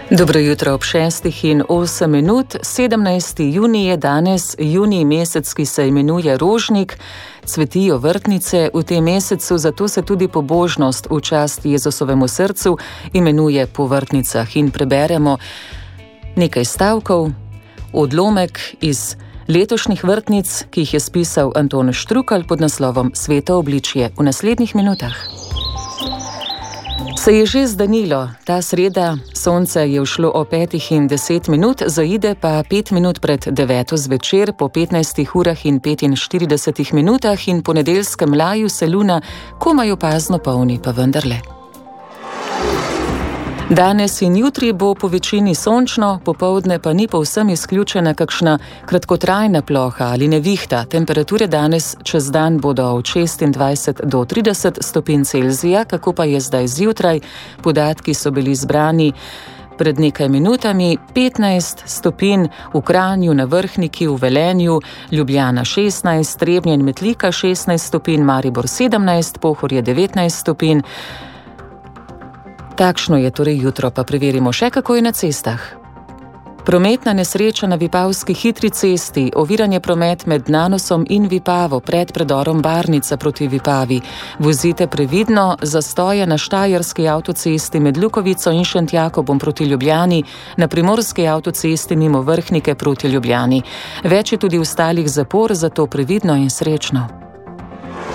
Dobro jutro ob 6:08, 17. junij je danes, junij mesec, ki se imenuje rožnik, cvetijo vrtnice v tem mesecu, zato se tudi pobožnost v čast Jezusovemu srcu imenuje po vrtnicah in preberemo nekaj stavkov, odlomek iz letošnjih vrtnic, ki jih je spisal Anton Štrukelj pod naslovom Sveto obličje v naslednjih minutah. Se je že zdanilo, ta sreda, sonce je všlo o 5:10, zaide pa 5 minut pred 9 zvečer, po 15:45 in po nedeljskem laju se luna komaj opazno polni, pa vendarle. Danes in jutri bo po večini sončno, popoldne pa ni povsem izključena kakšna kratkotrajna ploha ali nevihta. Temperature danes čez dan bodo od 26 do 30 stopinj Celzija, kako pa je zdaj zjutraj. Podatki so bili zbrani pred nekaj minutami. 15 stopinj v Kranju, na Vrhniki, v Velenju, Ljubljana 16, Trebnje in Metlika 16 stopinj, Maribor 17, Pohorje 19 stopinj. Takšno je torej jutro, pa preverimo še, kako je na cestah. Prometna nesreča na Vipavski hitri cesti, oviranje promet med Nanosom in Vipavo pred predorom Barnica proti Vipavi. Vozite previdno, zastoje na Štajerski avtocesti med Lukovico in Šentjakobom proti Ljubljani, na Primorski avtocesti mimo Vrhnike proti Ljubljani. Več je tudi ostalih zapor, zato previdno in srečno.